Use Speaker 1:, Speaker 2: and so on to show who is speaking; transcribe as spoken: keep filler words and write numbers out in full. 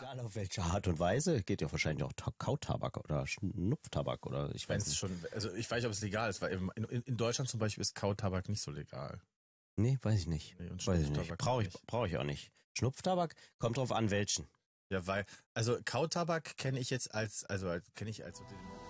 Speaker 1: Egal auf welche Art und Weise, geht ja wahrscheinlich auch Ta- Kautabak oder Schnupftabak oder ich weiß
Speaker 2: Wenn's
Speaker 1: nicht.
Speaker 2: schon, also ich weiß nicht, ob es legal ist, weil in, in, in Deutschland zum Beispiel ist Kautabak nicht so legal.
Speaker 1: Nee, weiß ich nicht.
Speaker 2: Nee, und
Speaker 1: Weiß ich nicht.
Speaker 2: Schnupftabak
Speaker 1: Brauche
Speaker 2: auch
Speaker 1: ich,
Speaker 2: nicht.
Speaker 1: brauche ich auch nicht. Schnupftabak kommt drauf an, welchen.
Speaker 2: Ja, weil, also Kautabak kenne ich jetzt als, also als, kenne ich als so den